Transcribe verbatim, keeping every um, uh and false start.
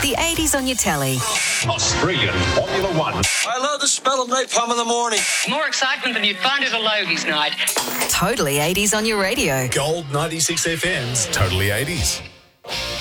The eighties on your telly. Australian Formula One. I love the smell of napalm in the morning. More excitement than you'd find at a Logies night. Totally eighties on your radio. Gold ninety-six F M's Totally eighties.